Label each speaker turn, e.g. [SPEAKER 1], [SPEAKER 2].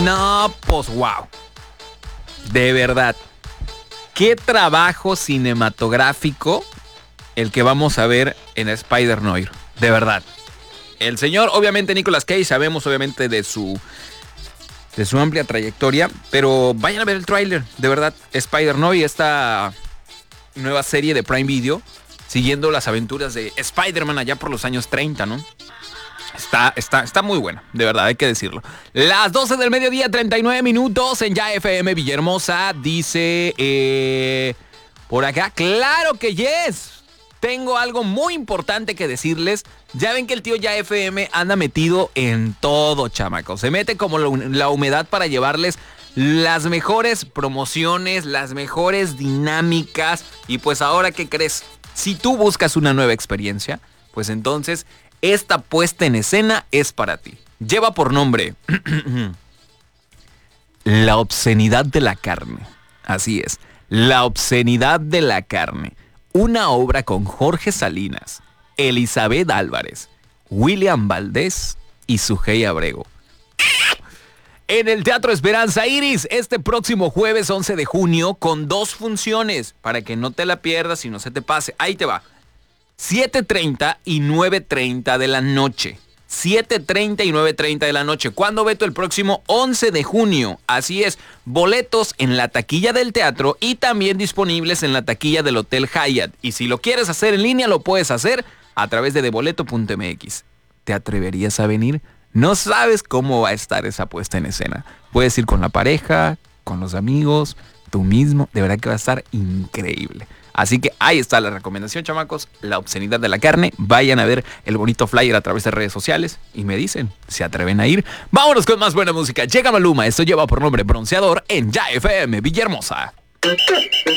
[SPEAKER 1] No, pues wow. De verdad. Qué trabajo cinematográfico el que vamos a ver en Spider-Noir. De verdad. El señor, obviamente, Nicolas Cage, sabemos obviamente de su amplia trayectoria, pero vayan a ver el tráiler, de verdad. Spider-Noir, esta nueva serie de Prime Video, siguiendo las aventuras de Spider-Man allá por los años 30, ¿no? Está muy buena, de verdad, hay que decirlo. Las 12 del mediodía, 39 minutos en Ya FM Villahermosa. Dice por acá, claro que yes. Tengo algo muy importante que decirles. Ya ven que el tío Ya FM anda metido en todo, chamacos. Se mete como la humedad para llevarles las mejores promociones, las mejores dinámicas. Y pues ahora, ¿qué crees? Si tú buscas una nueva experiencia, pues entonces esta puesta en escena es para ti. Lleva por nombre La obscenidad de la carne. Así es, La obscenidad de la carne. Una obra con Jorge Salinas, Elizabeth Álvarez, William Valdés y Sujei Abrego. En el Teatro Esperanza Iris, este próximo jueves 11 de junio, con 2 funciones, para que no te la pierdas y no se te pase. Ahí te va. 7:30 y 9:30 de la noche. 7:30 y 9:30 de la noche. ¿Cuándo, Beto? El próximo 11 de junio. Así es, boletos en la taquilla del teatro y también disponibles en la taquilla del Hotel Hyatt. Y si lo quieres hacer en línea, lo puedes hacer a través de deboleto.mx. ¿Te atreverías a venir? No sabes cómo va a estar esa puesta en escena. Puedes ir con la pareja, con los amigos, tú mismo. De verdad que va a estar increíble. Así que ahí está la recomendación, chamacos. La obscenidad de la carne. Vayan a ver el bonito flyer a través de redes sociales y me dicen, ¿se atreven a ir? Vámonos con más buena música. Llega Maluma. Esto lleva por nombre Bronceador en Ya FM Villahermosa.